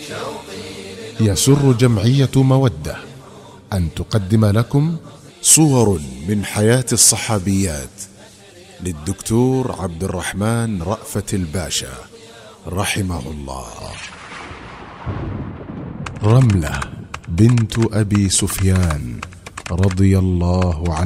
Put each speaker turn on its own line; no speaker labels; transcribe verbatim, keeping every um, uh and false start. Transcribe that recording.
يسر جمعية مودة أن تقدم لكم صور من حياة الصحابيات للدكتور عبد الرحمن رأفت الباشا رحمه الله. رملة بنت أبي سفيان رضي الله عنها.